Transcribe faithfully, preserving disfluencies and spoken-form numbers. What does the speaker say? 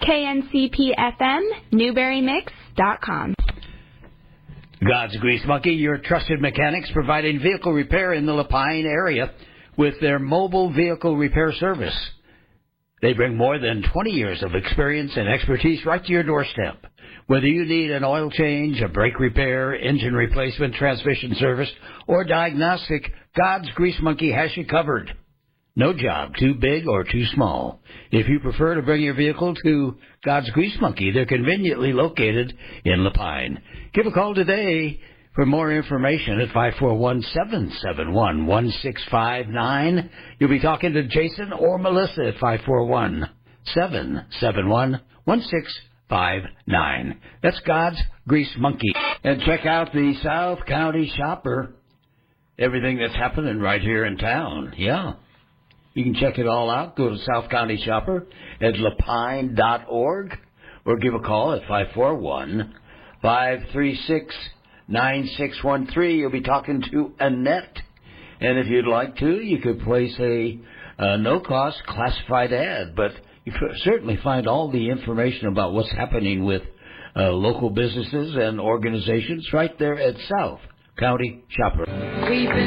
K N C P F M, Newberry Mix dot com. God's Grease Monkey, your trusted mechanics providing vehicle repair in the Lapine area with their mobile vehicle repair service. They bring more than twenty years of experience and expertise right to your doorstep. Whether you need an oil change, a brake repair, engine replacement, transmission service, or diagnostic, God's Grease Monkey has you covered. No job too big or too small. If you prefer to bring your vehicle to God's Grease Monkey, they're conveniently located in Lapine. Give a call today for more information at five four one, seven seven one, one six five nine. You'll be talking to Jason or Melissa at five four one, seven seven one, one six five nine. That's God's Grease Monkey. And check out the South County Shopper. Everything that's happening right here in town. Yeah. You can check it all out. Go to South County Shopper at lapine dot org or give a call at five four one, five three six, nine six one three. You'll be talking to Annette. And if you'd like to, you could place a, a no-cost classified ad. But you certainly find all the information about what's happening with uh, local businesses and organizations right there at South County Shopper. We've been